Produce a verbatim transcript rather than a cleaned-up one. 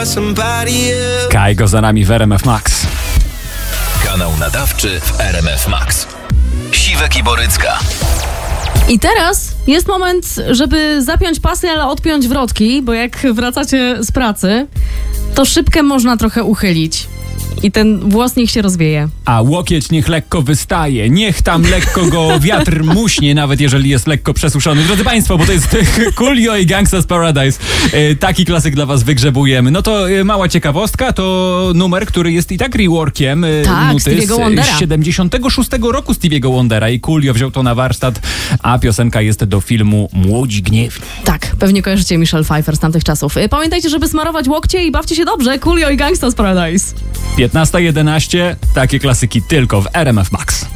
Kajgo za nami w R M F Max. Kanał nadawczy w R M F Max. Siwek i Borycka. I teraz jest moment, żeby zapiąć pasy, ale odpiąć wrotki, bo jak wracacie z pracy, to szybkę można trochę uchylić. I ten włos niech się rozwieje. A łokieć niech lekko wystaje, niech tam lekko go wiatr muśnie, nawet jeżeli jest lekko przesuszony. Drodzy Państwo, bo to jest Coolio i Gangsta's Paradise. E, taki klasyk dla Was wygrzebujemy. No to e, mała ciekawostka, to numer, który jest i tak reworkiem e, tak, nuty Stevie'ego Wondera. z siedemdziesiątego szóstego roku Stevie'ego Wondera i Coolio wziął to na warsztat, a piosenka jest do filmu Młodzi Gniewni. Tak, pewnie kojarzycie Michelle Pfeiffer z tamtych czasów. E, pamiętajcie, żeby smarować łokcie i bawcie się dobrze. Coolio i Gangsta's Paradise. piętnasta jedenaście, takie klasyki tylko w R M F Max.